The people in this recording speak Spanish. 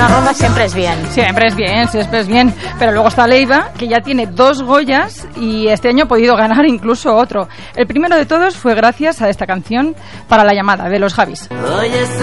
una ronda siempre es bien. Siempre es bien. Pero luego está Leiva, que ya tiene 2 Goyas y este año ha podido ganar incluso otro. El primero de todos fue gracias a esta canción Para la llamada, de los Javis. Hoy es